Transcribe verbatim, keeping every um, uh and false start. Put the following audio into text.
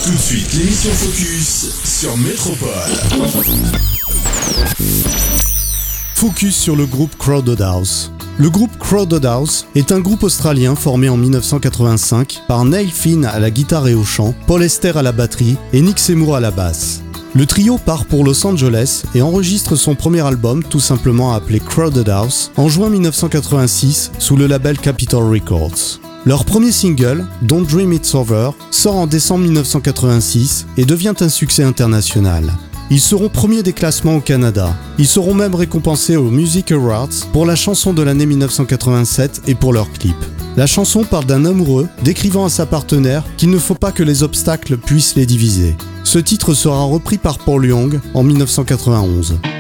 Tout de suite, l'émission Focus sur Métropole. Focus sur le groupe Crowded House. Le groupe Crowded House est un groupe australien formé en dix-neuf cent quatre-vingt-cinq par Neil Finn à la guitare et au chant, Paul Hester à la batterie et Nick Seymour à la basse. Le trio part pour Los Angeles et enregistre son premier album, tout simplement appelé Crowded House, en juin dix-neuf cent quatre-vingt-six sous le label Capitol Records. Leur premier single, Don't Dream It's Over, sort en décembre dix-neuf cent quatre-vingt-six et devient un succès international. Ils seront premiers des classements au Canada. Ils seront même récompensés aux Music Awards pour la chanson de l'année dix-neuf cent quatre-vingt-sept et pour leur clip. La chanson parle d'un amoureux décrivant à sa partenaire qu'il ne faut pas que les obstacles puissent les diviser. Ce titre sera repris par Paul Young en dix-neuf cent quatre-vingt-onze.